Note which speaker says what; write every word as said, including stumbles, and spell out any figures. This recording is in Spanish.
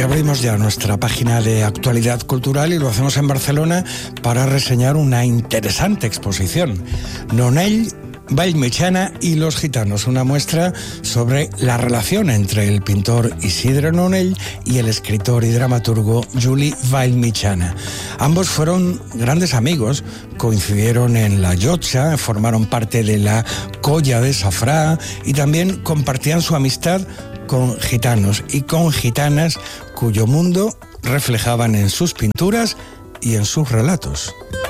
Speaker 1: Hoy abrimos ya nuestra página de actualidad cultural y lo hacemos en Barcelona para reseñar una interesante exposición. Nonell, Vallmitjana y los gitanos, una muestra sobre la relación entre el pintor Isidre Nonell y el escritor y dramaturgo Juli Vallmitjana. Ambos fueron grandes amigos, coincidieron en la Llotja, formaron parte de la Colla de Safrà y también compartían su amistad con gitanos y con gitanas cuyo mundo reflejaban en sus pinturas y en sus relatos.